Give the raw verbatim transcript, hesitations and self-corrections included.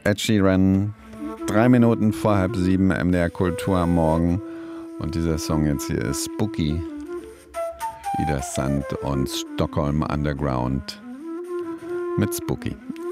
Ed Sheeran, drei Minuten vor halb sieben, M D R Kultur am Morgen. Und dieser Song jetzt hier ist Spooky, Ida Sand und Stockholm Underground mit Spooky.